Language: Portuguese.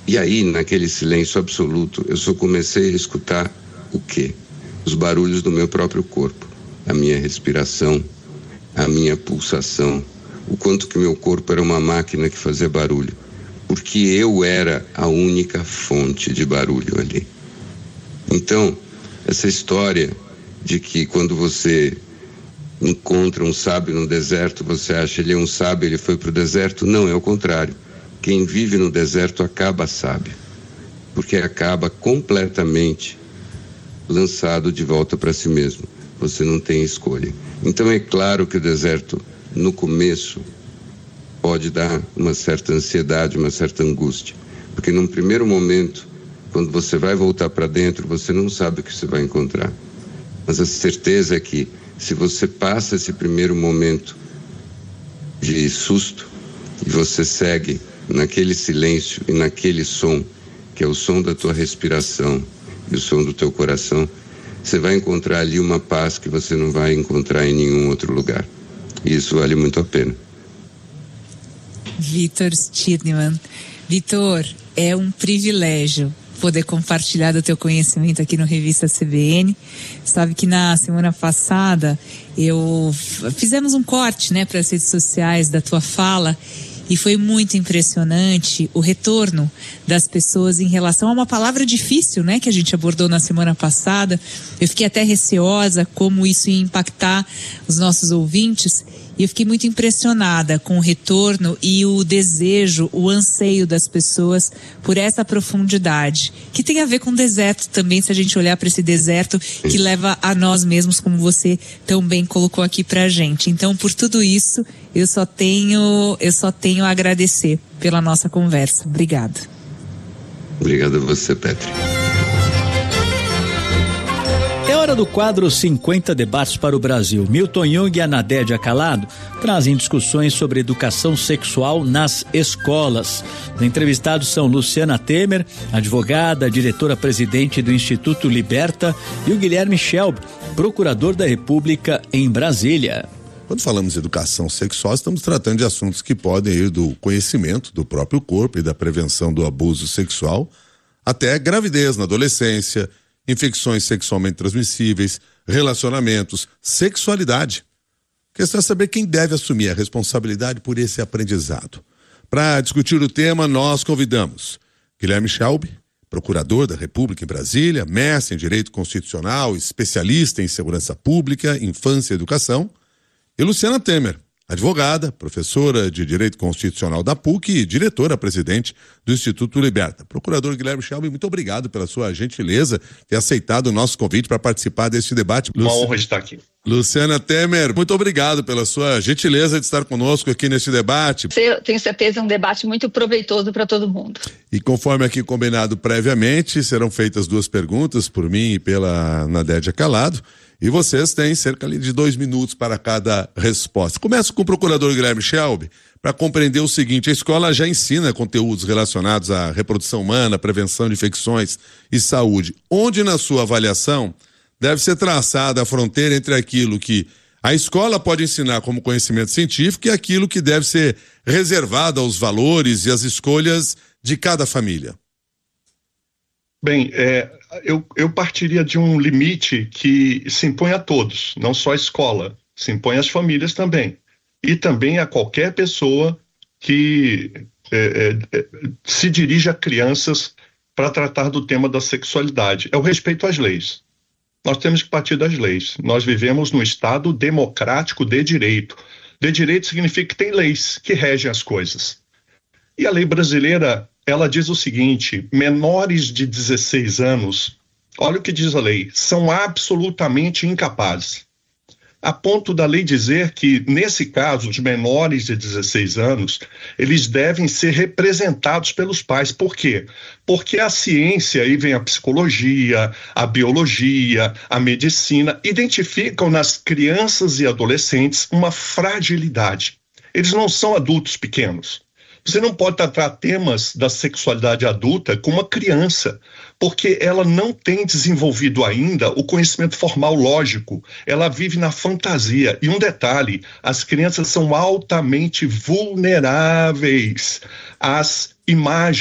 E aí, naquele silêncio absoluto, eu só comecei a escutar o quê? Os barulhos do meu próprio corpo, a minha respiração, a minha pulsação, o quanto que meu corpo era uma máquina que fazia barulho, porque eu era a única fonte de barulho ali. Então, essa história de que quando você encontra um sábio no deserto, você acha ele é um sábio, ele foi para o deserto, não, é o contrário. Quem vive no deserto acaba sábio, porque acaba completamente lançado de volta para si mesmo. Você não tem escolha. Então é claro que o deserto, no começo, pode dar uma certa ansiedade, uma certa angústia, porque num primeiro momento, quando você vai voltar para dentro, você não sabe o que você vai encontrar. Mas a certeza é que se você passa esse primeiro momento de susto e você segue naquele silêncio e naquele som, que é o som da tua respiração e o som do teu coração, você vai encontrar ali uma paz que você não vai encontrar em nenhum outro lugar. E isso vale muito a pena. Vitor Stirnemann. Vitor, é um privilégio poder compartilhar do teu conhecimento aqui no Revista CBN. Sabe que na semana passada fizemos um corte, né, para as redes sociais da tua fala, e foi muito impressionante o retorno das pessoas em relação a uma palavra difícil, né, que a gente abordou na semana passada. Eu fiquei até receosa como isso ia impactar os nossos ouvintes, e eu fiquei muito impressionada com o retorno e o desejo, o anseio das pessoas por essa profundidade, que tem a ver com o deserto também, se a gente olhar para esse deserto que leva a nós mesmos, como você tão bem colocou aqui pra gente. Então, por tudo isso, eu só tenho a agradecer pela nossa conversa. Obrigada. Obrigado a você, Petri. É hora do quadro 50 Debates para o Brasil. Milton Jung e Anadédia Calado trazem discussões sobre educação sexual nas escolas. Os entrevistados são Luciana Temer, advogada, diretora-presidente do Instituto Liberta, e o Guilherme Schelb, procurador da República em Brasília. Quando falamos de educação sexual, estamos tratando de assuntos que podem ir do conhecimento do próprio corpo e da prevenção do abuso sexual até gravidez na adolescência, infecções sexualmente transmissíveis, relacionamentos, sexualidade. A questão é saber quem deve assumir a responsabilidade por esse aprendizado. Para discutir o tema, nós convidamos Guilherme Schelb, procurador da República em Brasília, mestre em Direito Constitucional, especialista em Segurança Pública, Infância e Educação, e Luciana Temer, advogada, professora de Direito Constitucional da PUC e diretora-presidente do Instituto Liberta. Procurador Guilherme Schelb, muito obrigado pela sua gentileza ter aceitado o nosso convite para participar deste debate. Uma honra de estar aqui. Luciana Temer, muito obrigado pela sua gentileza de estar conosco aqui neste debate. Eu tenho certeza é um debate muito proveitoso para todo mundo. E conforme aqui combinado previamente, serão feitas 2 perguntas por mim e pela Anadédia Calado. E vocês têm cerca de 2 minutos para cada resposta. Começo com o procurador Guilherme Schelb, para compreender o seguinte: a escola já ensina conteúdos relacionados à reprodução humana, prevenção de infecções e saúde. Onde, na sua avaliação, deve ser traçada a fronteira entre aquilo que a escola pode ensinar como conhecimento científico e aquilo que deve ser reservado aos valores e às escolhas de cada família? Bem, eu partiria de um limite que se impõe a todos, não só a escola, se impõe às famílias também. E também a qualquer pessoa que se dirige a crianças para tratar do tema da sexualidade. É o respeito às leis. Nós temos que partir das leis. Nós vivemos num Estado democrático de direito. De direito significa que tem leis que regem as coisas. E a lei brasileira, ela diz o seguinte: menores de 16 anos, olha o que diz a lei, são absolutamente incapazes. A ponto da lei dizer que, nesse caso, os menores de 16 anos, eles devem ser representados pelos pais. Por quê? Porque a ciência, aí vem a psicologia, a biologia, a medicina, identificam nas crianças e adolescentes uma fragilidade. Eles não são adultos pequenos. Você não pode tratar temas da sexualidade adulta com uma criança, porque ela não tem desenvolvido ainda o conhecimento formal lógico. Ela vive na fantasia. E um detalhe, as crianças são altamente vulneráveis às imagens